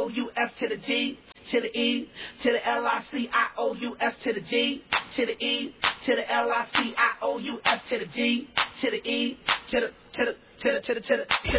O-U-S to the D, to the E, to the L-I-C-I-O-U-S to the D, to the E, to the L-I-C-I-O-U-S to the D, to the E, to the